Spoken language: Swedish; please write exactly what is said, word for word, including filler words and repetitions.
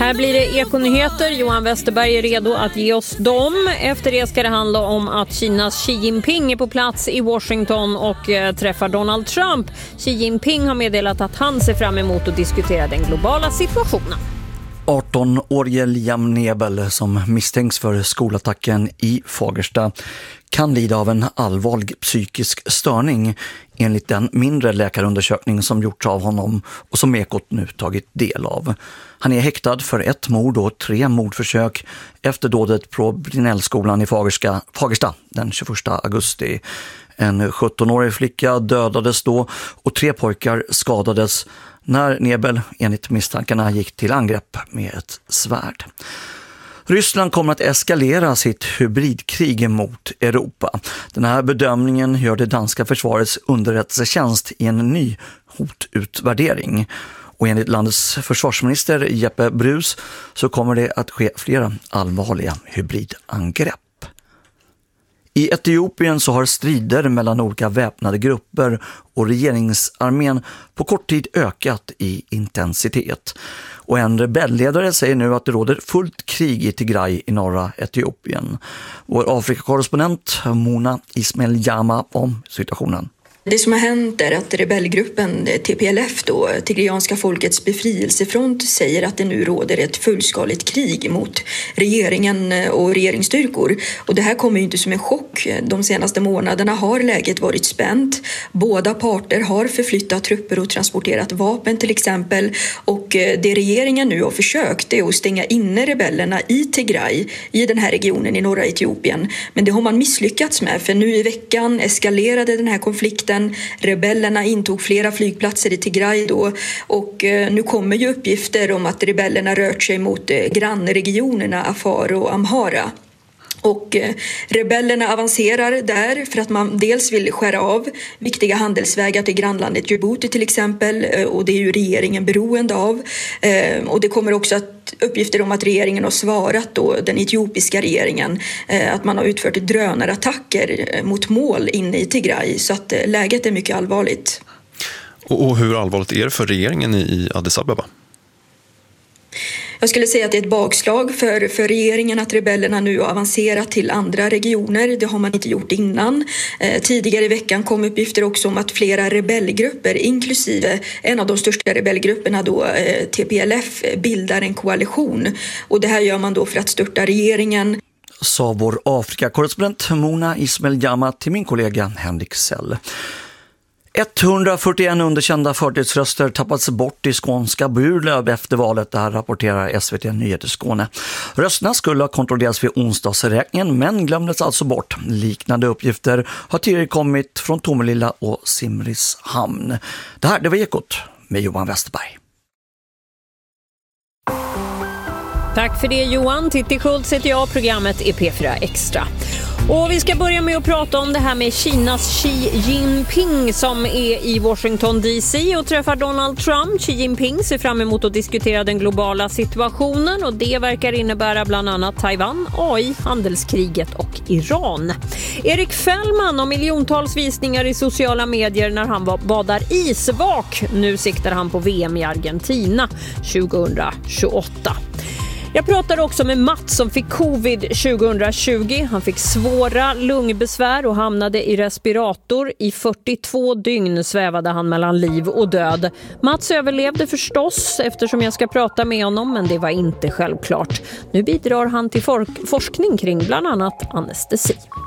Här blir det ekonyheter. Johan Westerberg är redo att ge oss dem. Efter det ska det handla om att Kinas Xi Jinping är på plats i Washington och eh, träffar Donald Trump. Xi Jinping har meddelat att han ser fram emot att diskutera den globala situationen. arton-årige Liam Nebel, som misstänks för skolattacken i Fagersta, kan lida av en allvarlig psykisk störning enligt den mindre läkarundersökning som gjorts av honom och som Ekot nu tagit del av. Han är häktad för ett mord och tre mordförsök efter dådet på Brinellskolan i Fagersta, Fagersta den tjugoförsta augusti. En sjuttonårig flicka dödades då och tre pojkar skadades när Nebel enligt misstankarna gick till angrepp med ett svärd. Ryssland kommer att eskalera sitt hybridkrig mot Europa. Den här bedömningen gör det danska försvarets underrättelsetjänst i en ny hotutvärdering. Och enligt landets försvarsminister Jeppe Bruus så kommer det att ske flera allvarliga hybridangrepp. I Etiopien så har strider mellan olika väpnade grupper och regeringsarmén på kort tid ökat i intensitet. Och en rebellledare säger nu att det råder fullt krig i Tigray i norra Etiopien. Vår Afrikakorrespondent Mona Ismail Jama om situationen. Det som har hänt är att rebellgruppen T P L F, då, Tigreanska folkets befrielsefront, säger att det nu råder ett fullskaligt krig mot regeringen och regeringsstyrkor. Och det här kommer ju inte som en chock. De senaste månaderna har läget varit spänt. Båda parter har förflyttat trupper och transporterat vapen till exempel. Och det regeringen nu har försökt är att stänga inne rebellerna i Tigray, i den här regionen i norra Etiopien. Men det har man misslyckats med, för nu i veckan eskalerade den här konflikten. Rebellerna intog flera flygplatser i Tigray då, och nu kommer ju uppgifter om att rebellerna rört sig mot grannregionerna Afar och Amhara. Och rebellerna avancerar där för att man dels vill skära av viktiga handelsvägar till grannlandet Djibouti till exempel, och det är ju regeringen beroende av. Och det kommer också att uppgifter om att regeringen har svarat då, den etiopiska regeringen, att man har utfört drönarattacker mot mål inne i Tigray, så att läget är mycket allvarligt. Och hur allvarligt är det för regeringen i Addis Abeba? Jag skulle säga att det är ett bakslag för, för regeringen att rebellerna nu har avancerat till andra regioner. Det har man inte gjort innan. Eh, tidigare i veckan kom uppgifter också om att flera rebellgrupper, inklusive en av de största rebellgrupperna då, eh, T P L F, bildar en koalition. Och det här gör man då för att störta regeringen. Sa vår Afrikakorrespondent Mona Ismail Jama till min kollega Henrik Sell. etthundrafyrtioen underkända förtidsröster tappats bort i skånska Burlöv efter valet. Det här rapporterar S V T Nyheter Skåne. Rösterna skulle ha kontrollerats vid onsdagsräkningen men glömdes alltså bort. Liknande uppgifter har tidigare kommit från Tomelilla och Simrishamn. Det här det var Ekot med Johan Westerberg. Tack för det Johan. Titti Schultz heter jag, programmet är P fyra Extra. Och vi ska börja med att prata om det här med Kinas Xi Jinping som är i Washington D C och träffar Donald Trump. Xi Jinping ser fram emot att diskutera den globala situationen och det verkar innebära bland annat Taiwan, A I, handelskriget och Iran. Erik Fällman har miljontals visningar i sociala medier när han var badar isvak. Nu siktar han på V M i Argentina tjugohundratjugoåtta. Jag pratade också med Mats som fick covid tjugohundratjugo. Han fick svåra lungbesvär och hamnade i respirator. I fyrtiotvå dygn svävade han mellan liv och död. Mats överlevde förstås eftersom jag ska prata med honom, men det var inte självklart. Nu bidrar han till for- forskning kring bland annat anestesi.